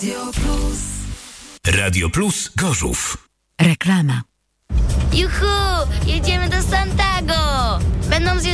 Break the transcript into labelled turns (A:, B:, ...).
A: Radio Plus Gorzów.
B: Reklama.
C: Juhu! Jedziemy do Santago! Będą zwiastunki